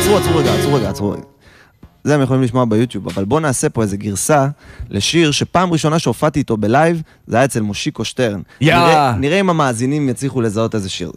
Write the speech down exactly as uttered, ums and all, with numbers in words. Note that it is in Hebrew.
עצרו, עצרו רגע, עצרו רגע, עצרו רגע. זה הם יכולים לשמוע ביוטיוב, אבל בואו נעשה פה איזה גרסה לשיר שפעם ראשונה שהופעתי איתו בלייב, זה היה אצל מושיקו שטרן. יא! נראה, נראה אם המאזינים יצליחו לזהות איזה שיר.